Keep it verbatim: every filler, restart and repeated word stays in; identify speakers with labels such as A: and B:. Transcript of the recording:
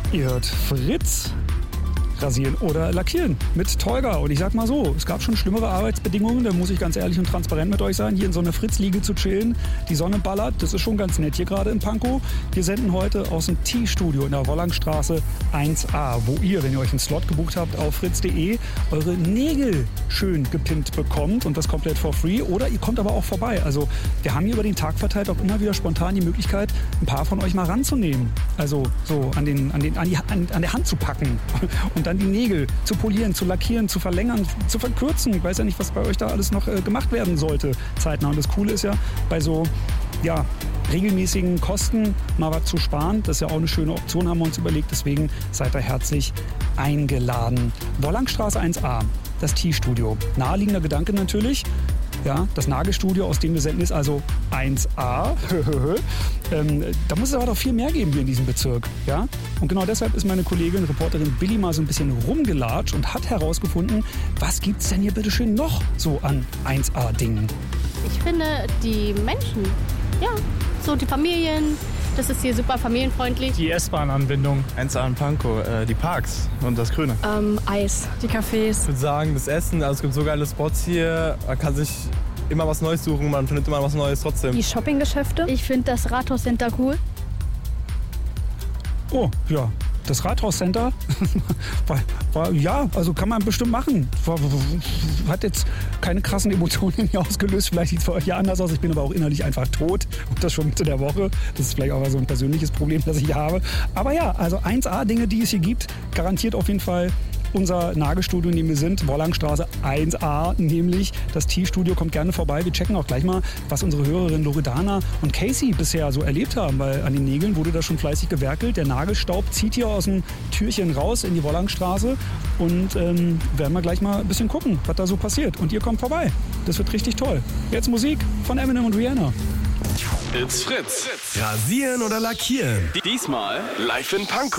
A: Ihr hört Fritz. Rasieren oder lackieren mit Tolga. Und ich sag mal so, es gab schon schlimmere Arbeitsbedingungen, da muss ich ganz ehrlich und transparent mit euch sein, hier in so einer Fritz-Liege zu chillen, die Sonne ballert, das ist schon ganz nett hier gerade in Pankow. Wir senden heute aus dem T-Studio in der Wollangstraße eins a, wo ihr, wenn ihr euch einen Slot gebucht habt auf fritz punkt de, eure Nägel schön gepimpt bekommt und das komplett for free. Oder ihr kommt aber auch vorbei. Also wir haben hier über den Tag verteilt auch immer wieder spontan die Möglichkeit, ein paar von euch mal ranzunehmen. Also so an, den, an, den, an, die, an, an der Hand zu packen und dann die Nägel zu polieren, zu lackieren, zu verlängern, zu verkürzen. Ich weiß ja nicht, was bei euch da alles noch äh, gemacht werden sollte zeitnah. Und das Coole ist ja, bei so ja, regelmäßigen Kosten mal was zu sparen. Das ist ja auch eine schöne Option, haben wir uns überlegt. Deswegen seid ihr herzlich eingeladen. Wollangstraße eins a, das T-Studio. Naheliegender Gedanke natürlich. Ja, das Nagelstudio, aus dem wir senden, ist also eins a. ähm, da muss es aber doch viel mehr geben hier in diesem Bezirk. Ja? Und genau deshalb ist meine Kollegin, Reporterin Billy, mal so ein bisschen rumgelatscht und hat herausgefunden, was gibt es denn hier bitte schön noch so an eins a-Dingen?
B: Ich finde, die Menschen, ja, so die Familien, das ist hier super familienfreundlich.
C: Die S-Bahn-Anbindung.
D: eins a in Pankow, äh, die Parks und das Grüne.
E: Ähm, Eis, die Cafés.
F: Ich würde sagen, das Essen, also es gibt so geile Spots hier, man kann sich immer was Neues suchen, man findet immer was Neues trotzdem.
E: Die Shoppinggeschäfte.
G: Ich finde das Rathaus-Center cool.
A: Oh, ja. Das Rathaus-Center, war, war, ja, also kann man bestimmt machen. War, hat jetzt keine krassen Emotionen in mir ausgelöst. Vielleicht sieht es für euch ja anders aus. Ich bin aber auch innerlich einfach tot. Und das schon Mitte der Woche. Das ist vielleicht auch so ein persönliches Problem, das ich hier habe. Aber ja, also eins a-Dinge, die es hier gibt, garantiert auf jeden Fall unser Nagelstudio, in dem wir sind, Wollangstraße eins a, nämlich das T-Studio. Kommt gerne vorbei. Wir checken auch gleich mal, was unsere Hörerinnen Loredana und Casey bisher so erlebt haben, weil an den Nägeln wurde da schon fleißig gewerkelt. Der Nagelstaub zieht hier aus dem Türchen raus in die Wollangstraße und ähm, werden wir gleich mal ein bisschen gucken, was da so passiert. Und ihr kommt vorbei. Das wird richtig toll. Jetzt Musik von Eminem und Rihanna.
H: It's Fritz.
I: Rasieren oder lackieren?
H: Diesmal live in Pankow.